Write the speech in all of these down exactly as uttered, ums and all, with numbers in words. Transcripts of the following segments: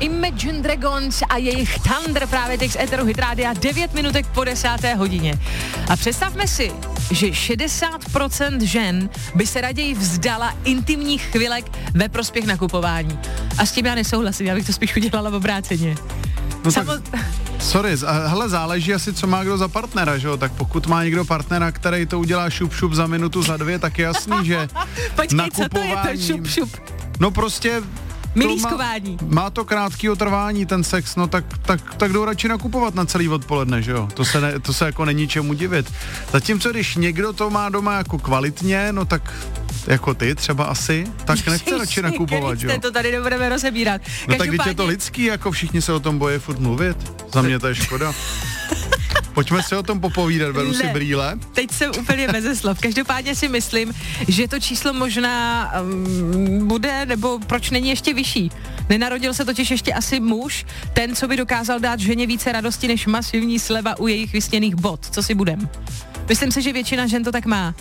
Imagine Dragons a jejich Thunder právě teď z Eteru Hit Rádia devět minutek po desáté hodině. A představme si, že šedesát procent žen by se raději vzdala intimních chvilek ve prospěch nakupování. A s tím já nesouhlasím, já bych to spíš udělala v obráceně. No Samo... tak, sorry, hele, záleží asi, co má kdo za partnera, že jo? Tak pokud má někdo partnera, který to udělá šup šup za minutu, za dvě, tak je jasný, že Počkej, nakupování... co to je to šup šup? No prostě... Milískování. Má, má to krátký trvání, ten sex, no tak, tak, tak jdou radši nakupovat na celý odpoledne, že jo? To se, ne, to se jako není čemu divit. Zatímco když někdo to má doma jako kvalitně, no tak jako ty třeba asi, tak nechce radši nakupovat, že jo? To tady nebudeme rozebírat. No tak když je to lidský, jako všichni se o tom bojí furt mluvit. Za mě to je škoda. Pojďme si o tom popovídat, beru si brýle. Teď jsem úplně beze slov. Každopádně si myslím, že to číslo možná um, bude, nebo proč není ještě vyšší. Nenarodil se totiž ještě asi muž, ten, co by dokázal dát ženě více radosti než masivní sleva u jejich vysněných bod. Co si budem? Myslím si, že většina žen to tak má.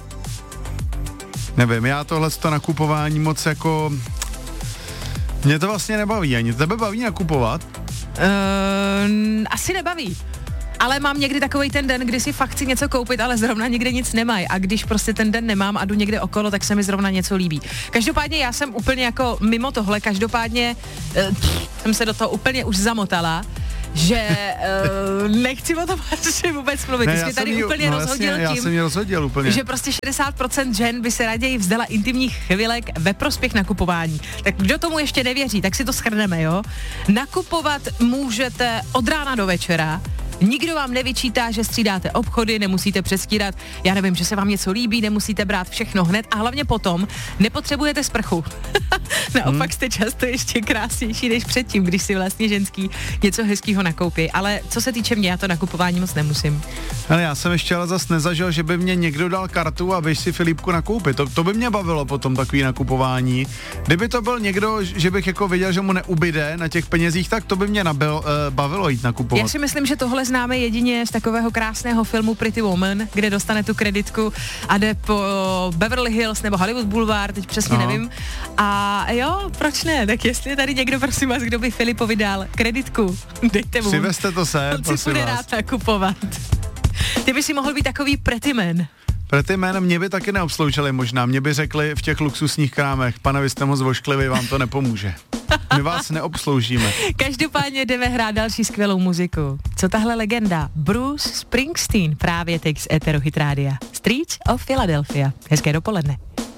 Nevím, já tohle to nakupování moc jako... Mě to vlastně nebaví ani. Tebe baví nakupovat? Uh, asi nebaví. Ale mám někdy takovej ten den, kdy si fakt chci něco koupit, ale zrovna někde nic nemají. A když prostě ten den nemám a jdu někde okolo, tak se mi zrovna něco líbí. Každopádně já jsem úplně jako mimo tohle, každopádně uh, jsem se do toho úplně už zamotala, že uh, nechci o tom asi vůbec mluvit. Ne, Ty jsi tady jí, úplně no rozhodil jasně, tím, já jsem ji rozhodil úplně. že prostě šedesát procent žen by se raději vzdala intimních chvilek ve prospěch nakupování. Tak kdo tomu ještě nevěří, tak si to shrneme, jo? Nakupovat můžete od rána do večera. Nikdo vám nevyčítá, že střídáte obchody, nemusíte předstírat, já nevím, že se vám něco líbí, nemusíte brát všechno hned a hlavně potom nepotřebujete sprchu. Naopak hmm. jste často ještě krásnější než předtím, když si vlastně ženský něco hezkýho nakoupí. Ale co se týče mě, já to nakupování moc nemusím. Ale já jsem ještě ale zas nezažil, že by mě někdo dal kartu a běž si Filipku nakoupit. To, to by mě bavilo potom takový nakupování. Kdyby to byl někdo, že bych jako viděl, že mu neubyde na těch penězích, tak to by mě nabil, uh, bavilo jít nakupovat. Já si myslím, že tohle známe jedině z takového krásného filmu Pretty Woman, kde dostane tu kreditku a jde po Beverly Hills nebo Hollywood Boulevard, teď přesně Aha. nevím. A jo, proč ne? Tak jestli je tady někdo, prosím vás, kdo by Filipovi dal kreditku, dejte mu. Přivezte to sem, on prosím si bude vás. rád nakupovat. Ty by si mohl být takový Pretty Man. Pretty Man mě by taky neobsloužili možná. Mě by řekli v těch luxusních krámech, pane, vy jste moc vošklivý, vám to nepomůže. My vás neobsloužíme. Každopádně jdeme hrát další skvělou muziku. Co tahle legenda? Bruce Springsteen právě teď z Eteru Hit Rádia. Streets of Philadelphia. Hezké dopoledne.